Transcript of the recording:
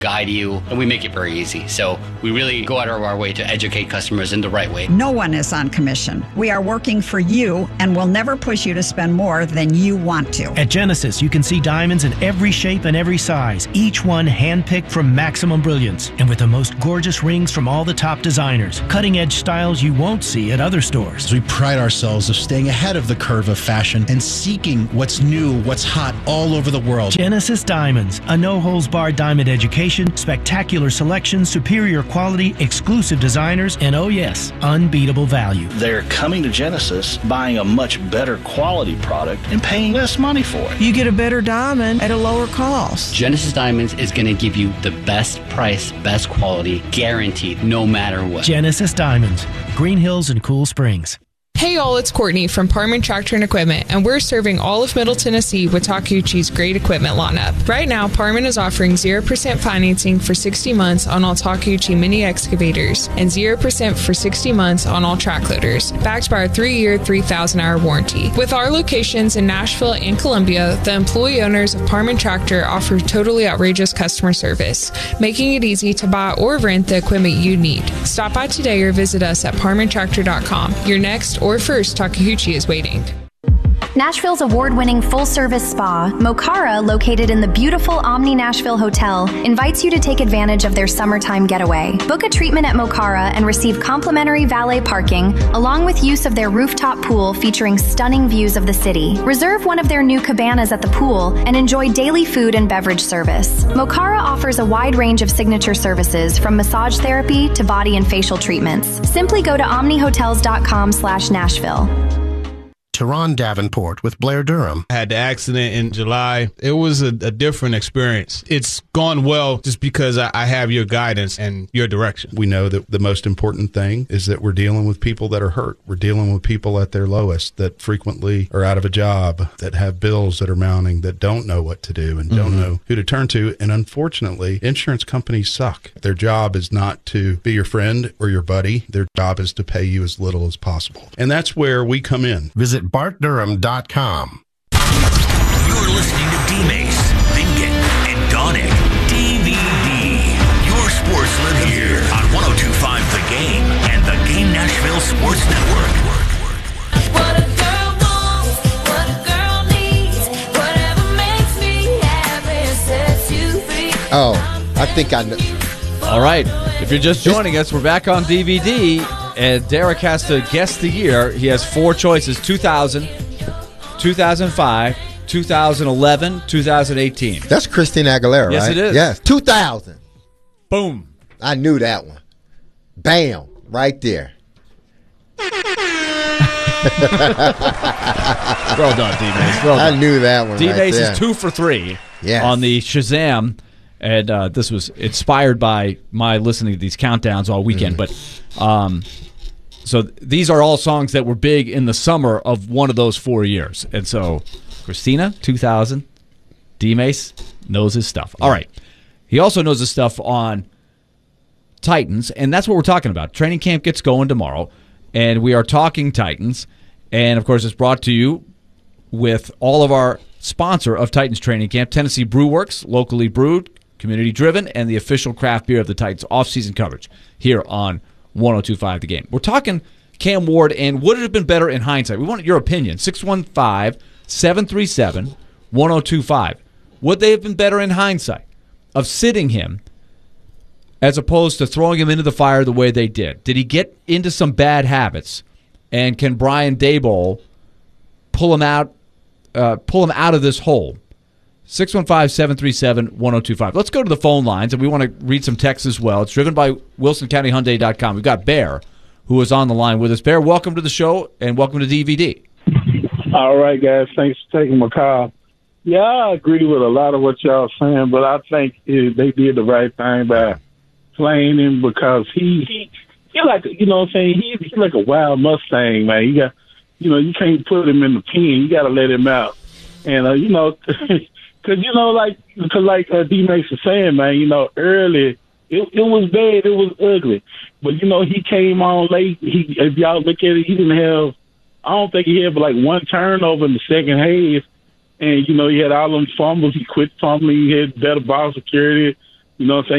guide you, and we make it very easy. So we really go out of our way to educate customers in the right way. No one is on commission. We are working for you and will never push you to spend more than you want to. At Genesis, you can see diamonds in every shape and every size, each one handpicked from maximum brilliance, and with the most gorgeous rings from all the top designers. Cutting-edge styles you won't see at other stores. We pride ourselves of staying ahead of the curve of fashion and seeking what's new, what's hot all over the world. Genesis Diamonds, a no-holds-barred diamond education, spectacular selection, superior quality, exclusive designers, and oh yes, unbeatable value. They're coming to Genesis, buying a much better quality product and paying less money for it. You get a better diamond at a lower cost. Genesis Diamonds is going to give you the best price, best quality, guaranteed, no matter what. Genesis Diamonds, Green Hills and Cool Springs. Hey y'all, it's Courtney from Parman Tractor and Equipment, and we're serving all of Middle Tennessee with Takeuchi's great equipment lineup. Right now, Parman is offering 0% financing for 60 months on all Takeuchi mini excavators and 0% for 60 months on all track loaders, backed by our 3-year, 3,000-hour warranty. With our locations in Nashville and Columbia, the employee owners of Parman Tractor offer totally outrageous customer service, making it easy to buy or rent the equipment you need. Stop by today or visit us at parmantractor.com. Your next or first Takeuchi is waiting. Nashville's award-winning full-service spa, Mokara, located in the beautiful Omni Nashville Hotel, invites you to take advantage of their summertime getaway. Book a treatment at Mokara and receive complimentary valet parking, along with use of their rooftop pool featuring stunning views of the city. Reserve one of their new cabanas at the pool and enjoy daily food and beverage service. Mokara offers a wide range of signature services, from massage therapy to body and facial treatments. Simply go to omnihotels.com/Nashville. Teron Davenport with Blair Durham. I had the accident in July. It was a different experience. It's gone well just because I have your guidance and your direction. We know that the most important thing is that we're dealing with people that are hurt. We're dealing with people at their lowest that frequently are out of a job, that have bills that are mounting, that don't know what to do and don't know who to turn to. And unfortunately, insurance companies suck. Their job is not to be your friend or your buddy. Their job is to pay you as little as possible. And that's where we come in. Visit BartDurham.com. You're listening to D-Mace, Vingen, and Donick. DVD. Your sports live here on 102.5 The Game and the Game Nashville Sports Network. What a girl wants, what a girl needs, whatever makes me happy sets you free. Oh, I think I know. All right. If you're just joining us, we're back on DVD. And Derek has to guess the year. He has 4 choices: 2000, 2005, 2011, 2018. That's Christina Aguilera, right? Yes, it is. Yes, 2000. Boom. I knew that one. Bam, right there. Well done, D-Mace. Well done. I knew that one. D-Mace right is 2 for 3 yes. on the Shazam. And this was inspired by my listening to these countdowns all weekend. But so these are all songs that were big in the summer of one of those 4 years. And so Christina, 2000, D-Mace knows his stuff. All right. He also knows his stuff on Titans, and that's what we're talking about. Training camp gets going tomorrow, and we are talking Titans. And, of course, it's brought to you with all of our sponsor of Titans Training Camp, Tennessee Brew Works, locally brewed, community-driven, and the official craft beer of the Titans off-season coverage here on 102.5 The Game. We're talking Cam Ward, and would it have been better in hindsight? We want your opinion. 615-737-1025. Would they have been better in hindsight of sitting him as opposed to throwing him into the fire the way they did? Did he get into some bad habits, and can Brian Daboll pull him out of this hole? 615-737-1025. Let's go to the phone lines, and we want to read some texts as well. It's driven by WilsonCountyHyundai.com. We've got Bear, who is on the line with us. Bear, welcome to the show, and welcome to DVD. All right, guys. Thanks for taking my call. Yeah, I agree with a lot of what y'all saying, but I think they did the right thing by playing him because he like, you know what I'm saying, he's like a wild Mustang, man. You got, you can't put him in the pen. You got to let him out. And, because, like D-Mace was saying, man, early, it was bad. It was ugly. But, he came on late. If y'all look at it, he didn't have, I don't think he had but like one turnover in the second half. And, he had all them fumbles. He quit fumbling. He had better ball security. You know what I'm saying?